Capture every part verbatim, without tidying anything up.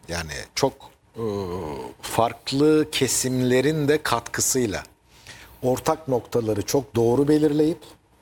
Yani çok e, farklı kesimlerin de katkısıyla ortak noktaları çok doğru belirleyip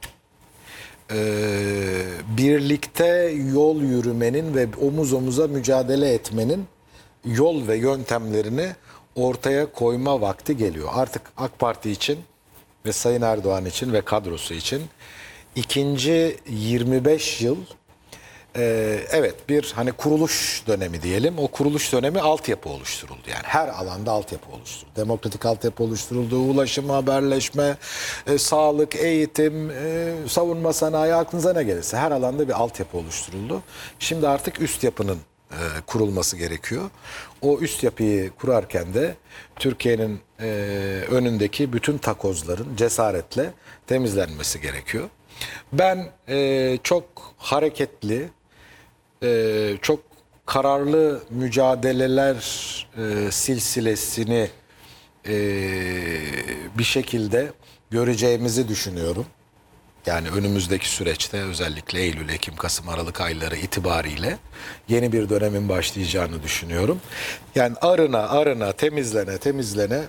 e, birlikte yol yürümenin ve omuz omuza mücadele etmenin yol ve yöntemlerini ortaya koyma vakti geliyor. Artık AK Parti için ve Sayın Erdoğan için ve kadrosu için ikinci yirmi beş yıl Ee, evet bir hani kuruluş dönemi diyelim. O kuruluş dönemi altyapı oluşturuldu. Yani her alanda altyapı oluşturuldu. Demokratik altyapı oluşturuldu. Ulaşım, haberleşme, e, sağlık, eğitim, e, savunma sanayi, aklınıza ne gelirse her alanda bir altyapı oluşturuldu. Şimdi artık üst yapının e, kurulması gerekiyor. O üst yapıyı kurarken de Türkiye'nin e, önündeki bütün takozların cesaretle temizlenmesi gerekiyor. Ben e, çok hareketli, e, çok kararlı mücadeleler e, silsilesini e, bir şekilde göreceğimizi düşünüyorum. Yani önümüzdeki süreçte özellikle Eylül, Ekim, Kasım, Aralık ayları itibariyle yeni bir dönemin başlayacağını düşünüyorum. Yani arına arına, temizlene temizlene,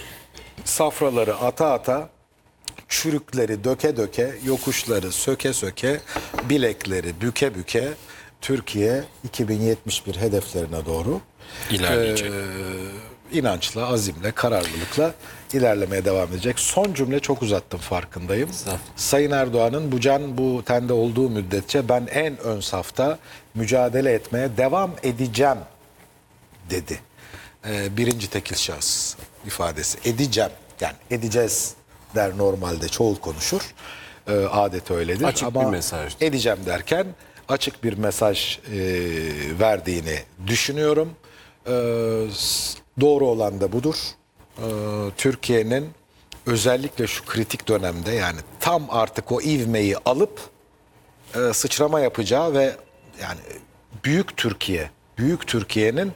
safraları ata ata, çürükleri döke döke, yokuşları söke söke, bilekleri büke büke Türkiye iki bin yetmiş bir hedeflerine doğru İlerleyecek. e, inançla, azimle, kararlılıkla ilerlemeye devam edecek. Son cümle çok uzattım, farkındayım. Estağfurullah. Sayın Erdoğan'ın bu can bu tende olduğu müddetçe ben en ön safta mücadele etmeye devam edeceğim dedi. E, birinci tekil şahıs ifadesi. Edeceğim. Yani edeceğiz der normalde, çoğul konuşur. E, adet öyledir. Açık Ama bir mesaj. edeceğim derken açık bir mesaj e, verdiğini düşünüyorum. E, s- doğru olan da budur. E, Türkiye'nin özellikle şu kritik dönemde, yani tam artık o ivmeyi alıp e, sıçrama yapacağı ve yani büyük Türkiye, büyük Türkiye'nin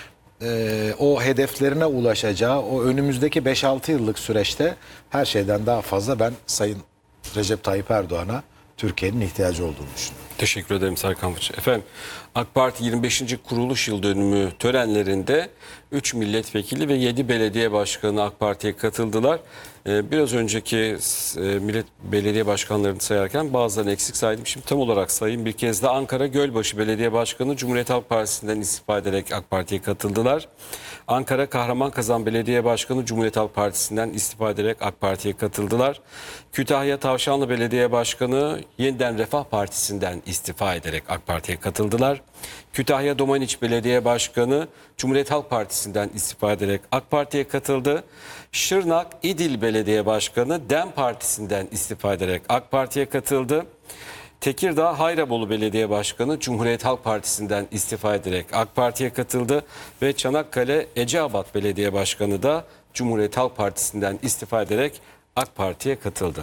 e, o hedeflerine ulaşacağı o önümüzdeki beş altı yıllık süreçte her şeyden daha fazla ben Sayın Recep Tayyip Erdoğan'a Türkiye'nin ihtiyacı olduğunu düşünüyorum. Teşekkür ederim Serkan Fıçı. Efendim, AK Parti yirmi beşinci kuruluş yıl dönümü törenlerinde üç milletvekili ve yedi belediye başkanı AK Parti'ye katıldılar. Ee, biraz önceki e, millet belediye başkanlarını sayarken bazılarını eksik saydım. Şimdi tam olarak sayayım. Bir kez de Ankara Gölbaşı Belediye Başkanı Cumhuriyet Halk Partisi'nden istifa ederek AK Parti'ye katıldılar. Ankara Kahramankazan Belediye Başkanı Cumhuriyet Halk Partisi'nden istifa ederek AK Parti'ye katıldılar. Kütahya Tavşanlı Belediye Başkanı Yeniden Refah Partisi'nden istifa ederek AK Parti'ye katıldılar. Kütahya Domaniç Belediye Başkanı Cumhuriyet Halk Partisi'nden istifa ederek AK Parti'ye katıldı. Şırnak İdil Belediye Başkanı DEM Partisi'nden istifa ederek AK Parti'ye katıldı. Tekirdağ Hayrabolu Belediye Başkanı Cumhuriyet Halk Partisi'nden istifa ederek AK Parti'ye katıldı ve Çanakkale Eceabat Belediye Başkanı da Cumhuriyet Halk Partisi'nden istifa ederek AK Parti'ye katıldı.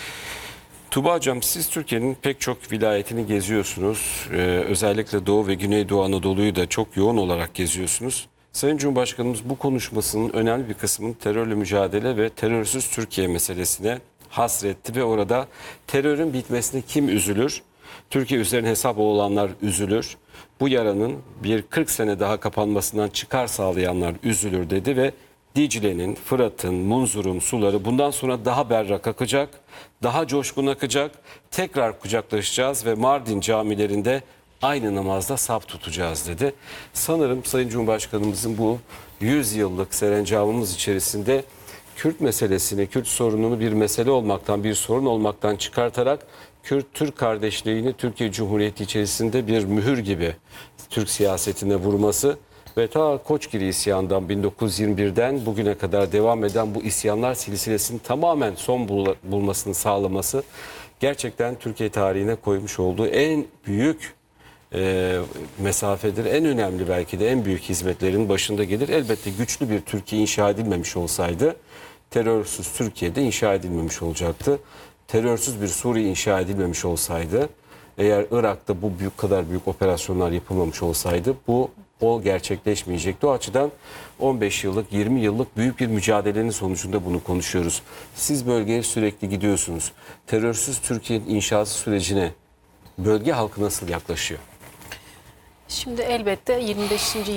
Tuğba Hocam, siz Türkiye'nin pek çok vilayetini geziyorsunuz. Ee, özellikle Doğu ve Güneydoğu Anadolu'yu da çok yoğun olarak geziyorsunuz. Sayın Cumhurbaşkanımız bu konuşmasının önemli bir kısmını terörle mücadele ve terörsüz Türkiye meselesine hasretti ve orada terörün bitmesine kim üzülür? Türkiye üzerine hesap olanlar üzülür. Bu yaranın bir kırk sene daha kapanmasından çıkar sağlayanlar üzülür dedi ve Dicle'nin, Fırat'ın, Munzur'un suları bundan sonra daha berrak akacak, daha coşkun akacak, tekrar kucaklaşacağız ve Mardin camilerinde aynı namazda saf tutacağız dedi. Sanırım Sayın Cumhurbaşkanımızın bu yüz yıllık serencamımız içerisinde Kürt meselesini, Kürt sorununu bir mesele olmaktan, bir sorun olmaktan çıkartarak Kürt-Türk kardeşliğini Türkiye Cumhuriyeti içerisinde bir mühür gibi Türk siyasetine vurması ve ta Koçgiri isyanından bin dokuz yüz yirmi birden bugüne kadar devam eden bu isyanlar silsilesinin tamamen son bul- bulmasını sağlaması gerçekten Türkiye tarihine koymuş olduğu en büyük e, mesafedir. En önemli, belki de en büyük hizmetlerin başında gelir. Elbette güçlü bir Türkiye inşa edilmemiş olsaydı terörsüz Türkiye'de inşa edilmemiş olacaktı. Terörsüz bir Suriye inşa edilmemiş olsaydı, eğer Irak'ta bu büyük kadar büyük operasyonlar yapılmamış olsaydı bu o gerçekleşmeyecekti. O açıdan on beş yıllık, yirmi yıllık büyük bir mücadelenin sonucunda bunu konuşuyoruz. Siz bölgeye sürekli gidiyorsunuz. Terörsüz Türkiye'nin inşası sürecine bölge halkı nasıl yaklaşıyor? Şimdi elbette yirmi beşinci